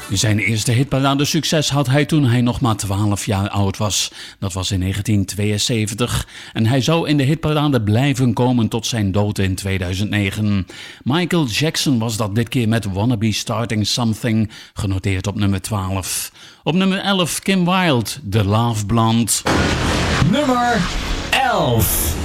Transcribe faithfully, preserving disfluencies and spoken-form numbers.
Zijn eerste hitparade succes had hij toen hij nog maar twaalf jaar oud was. Dat was in negentien tweeënzeventig. En hij zou in de hitparade blijven komen tot zijn dood in tweeduizend negen. Michael Jackson was dat dit keer met Wanna Be Starting Something, genoteerd op nummer twaalf. Op nummer elf Kim Wilde, The Love Blonde. Nummer elf.